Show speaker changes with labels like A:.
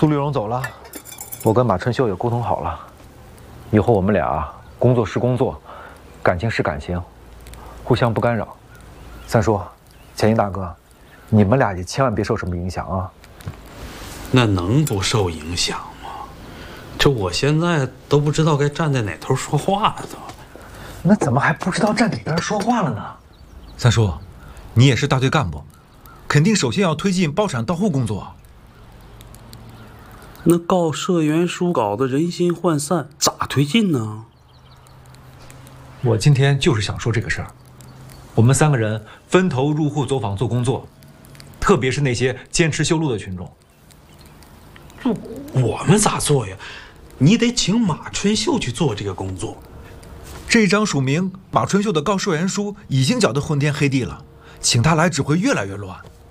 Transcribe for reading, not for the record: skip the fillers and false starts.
A: 苏丽蓉走了，我跟马春秀也沟通好了，以后我们俩工作是工作，感情是感情，互相不干扰。三叔，钱一大哥，你们俩也千万别受什么影响啊！
B: 那能不受影响吗？这我现在都不知道该站在哪头说话了都。
A: 那怎么还不知道站哪边说话了呢？
C: 三叔，你也是大队干部，肯定首先要推进包产到户工作。
B: 那告社员书搞得人心涣散，咋推进呢？
C: 我今天就是想说这个事儿。我们3个人分头入户走访做工作，特别是那些坚持修路的群众。
B: 我们咋做呀？你得请马春秀去做这个工作。
C: 这张署名马春秀的告社员书已经搅得昏天黑地了，请他来只会越来越乱。